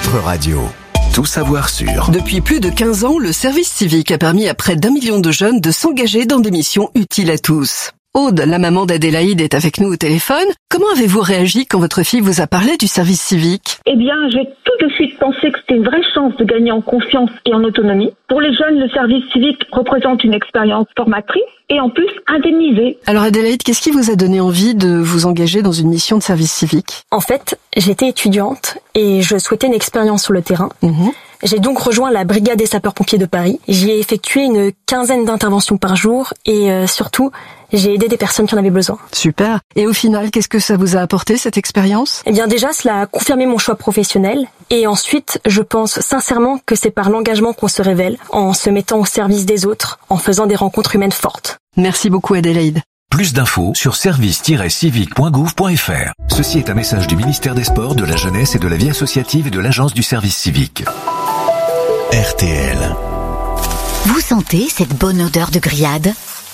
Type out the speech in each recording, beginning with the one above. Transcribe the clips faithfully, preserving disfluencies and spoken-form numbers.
votre radio. Tout savoir sur. Depuis plus de quinze ans, le service civique a permis à près d'un million de jeunes de s'engager dans des missions utiles à tous. Aude, la maman d'Adélaïde, est avec nous au téléphone. Comment avez-vous réagi quand votre fille vous a parlé du service civique ? Eh bien, j'ai tout de suite pensé que c'était une vraie chance de gagner en confiance et en autonomie. Pour les jeunes, le service civique représente une expérience formatrice et en plus indemnisée. Alors Adélaïde, qu'est-ce qui vous a donné envie de vous engager dans une mission de service civique ? En fait, j'étais étudiante et je souhaitais une expérience sur le terrain. Mmh. J'ai donc rejoint la brigade des sapeurs-pompiers de Paris. J'y ai effectué une quinzaine d'interventions par jour et euh, surtout, j'ai aidé des personnes qui en avaient besoin. Super. Et au final, qu'est-ce que ça vous a apporté, cette expérience ? Eh bien déjà, cela a confirmé mon choix professionnel. Et ensuite, je pense sincèrement que c'est par l'engagement qu'on se révèle, en se mettant au service des autres, en faisant des rencontres humaines fortes. Merci beaucoup Adélaïde. Plus d'infos sur service tiret civique point gouv point f r. Ceci est un message du ministère des Sports, de la Jeunesse et de la Vie associative et de l'Agence du service civique. R T L. Vous sentez cette bonne odeur de grillade ?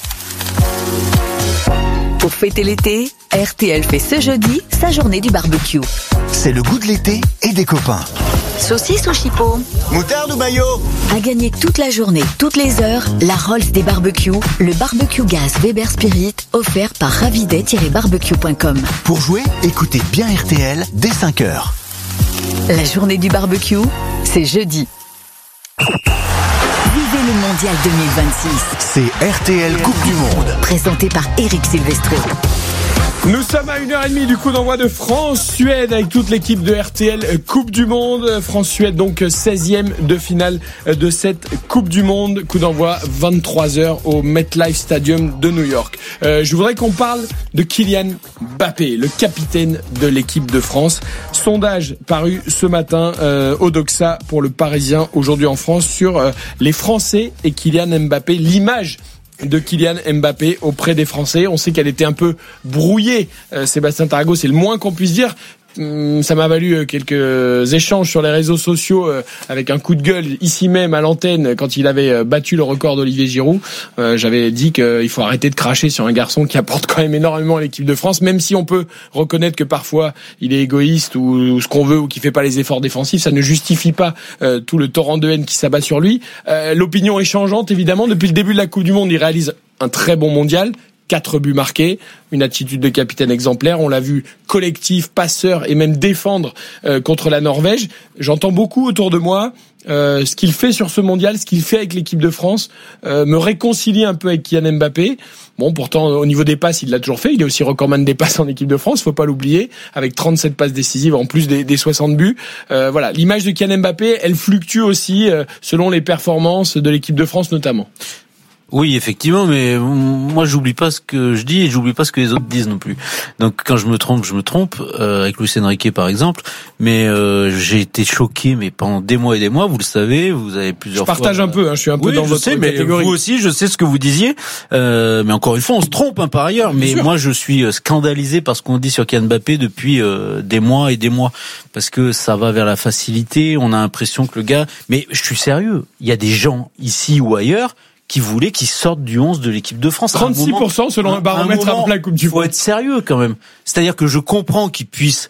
Pour fêter l'été, R T L fait ce jeudi sa journée du barbecue. C'est le goût de l'été et des copains. Saucisse ou chipot ? Moutarde ou mayo ? À gagner toute la journée, toutes les heures, la Rolls des barbecues, le barbecue gaz Weber Spirit, offert par ravidet tiret barbecue point com. Pour jouer, écoutez bien R T L dès cinq heures. La journée du barbecue, c'est jeudi. Vivez le mondial deux mille vingt-six. C'est R T L Coupe du Monde. Présenté par Eric Silvestro. Nous sommes à une heure trente du coup d'envoi de France-Suède avec toute l'équipe de R T L Coupe du Monde. France-Suède donc seizième de finale de cette Coupe du Monde. Coup d'envoi vingt-trois heures au MetLife Stadium de New York. Euh, je voudrais qu'on parle de Kylian Mbappé, le capitaine de l'équipe de France. Sondage paru ce matin euh, au Doxa pour le Parisien aujourd'hui en France sur euh, les Français et Kylian Mbappé. L'image de Kylian Mbappé auprès des Français. On sait qu'elle était un peu brouillée. Euh, Sébastien Tarago, c'est le moins qu'on puisse dire. Hum, ça m'a valu quelques échanges sur les réseaux sociaux euh, avec un coup de gueule ici même à l'antenne quand il avait battu le record d'Olivier Giroud. Euh, j'avais dit qu'il faut arrêter de cracher sur un garçon qui apporte quand même énormément à l'équipe de France, même si on peut reconnaître que parfois il est égoïste ou, ou ce qu'on veut ou qu'il fait pas les efforts défensifs, ça ne justifie pas euh, tout le torrent de haine qui s'abat sur lui. Euh, l'opinion est changeante évidemment. Depuis le début de la Coupe du Monde, il réalise un très bon mondial. Quatre buts marqués, une attitude de capitaine exemplaire. On l'a vu collectif, passeur et même défendre euh, contre la Norvège. J'entends beaucoup autour de moi euh, ce qu'il fait sur ce mondial, ce qu'il fait avec l'équipe de France, euh, me réconcilier un peu avec Kylian Mbappé. Bon, pourtant, au niveau des passes, il l'a toujours fait. Il est aussi recordman des passes en équipe de France, faut pas l'oublier, avec trente-sept passes décisives en plus des, des soixante buts. Euh, voilà, l'image de Kylian Mbappé, elle fluctue aussi euh, selon les performances de l'équipe de France notamment. Oui, effectivement, mais moi j'oublie pas ce que je dis et j'oublie pas ce que les autres disent non plus. Donc quand je me trompe, je me trompe, euh, avec Luis Enrique par exemple, mais euh, j'ai été choqué mais pendant des mois et des mois, vous le savez, vous avez plusieurs fois... Je partage fois, un peu, hein, je suis un peu oui, dans je votre sais, catégorie. Mais vous aussi, je sais ce que vous disiez, euh, mais encore une fois, on se trompe hein, par ailleurs, mais moi je suis scandalisé par ce qu'on dit sur Kylian Mbappé depuis euh, des mois et des mois, parce que ça va vers la facilité, on a l'impression que le gars... Mais je suis sérieux, il y a des gens ici ou ailleurs qui voulaient qu'il sorte du onze de l'équipe de France. trente-six pour cent selon un baromètre après la Coupe du Monde. Il faut être sérieux quand même. C'est-à-dire que je comprends qu'il puisse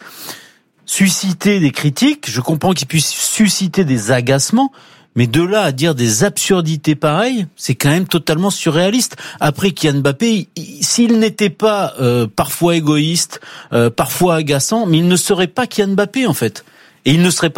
susciter des critiques, je comprends qu'il puisse susciter des agacements, mais de là à dire des absurdités pareilles, c'est quand même totalement surréaliste. Après, Kylian Mbappé, s'il n'était pas euh, parfois égoïste, euh, parfois agaçant, mais il ne serait pas Kylian Mbappé en fait. Et il ne serait pas